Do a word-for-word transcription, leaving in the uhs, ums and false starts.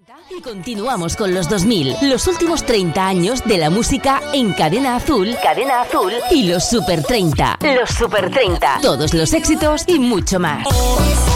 Y continuamos con los dos mil, los últimos treinta años de la música en Cadena Azul, Cadena Azul y los Super treinta, los Super treinta, todos los éxitos y mucho más.